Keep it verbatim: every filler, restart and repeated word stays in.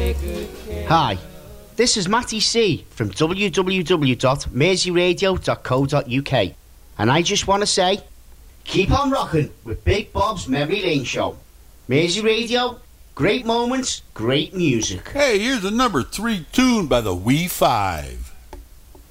Hi, this is Matty C from w w w dot mersey radio dot co dot u k, and I just want to say, keep on rocking with Big Bob's Memory Lane Show. Mersey Radio, great moments, great music. Hey, here's a number three tune by the Wee Five.